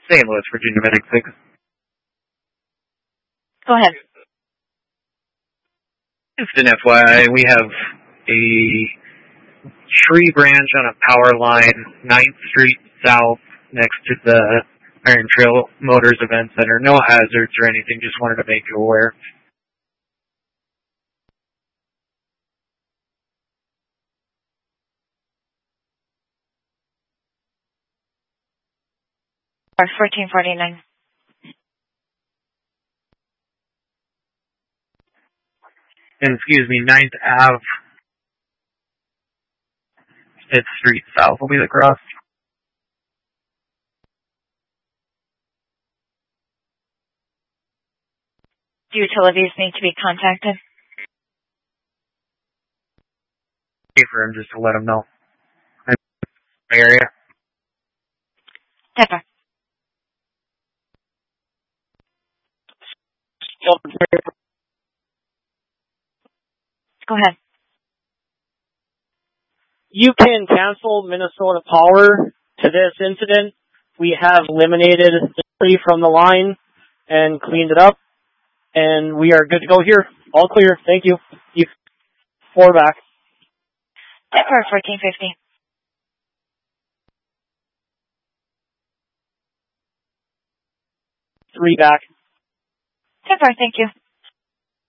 St. Louis, Virginia, Medic 6. Go ahead. Just an FYI, we have a tree branch on a power line, 9th Street South, next to the Iron Trail Motors Event Center. No hazards or anything, just wanted to make you aware. Or 1449. And excuse me, 9th Ave, 5th Street South will be the cross. Do utilities need to be contacted? Pay for him just to let him know. Area. Pepper. Go ahead. You can cancel Minnesota Power to this incident. We have eliminated the tree from the line and cleaned it up, and we are good to go here. All clear. Thank you. 4 back. Pepper 1450. 3 back. Pepper, thank you.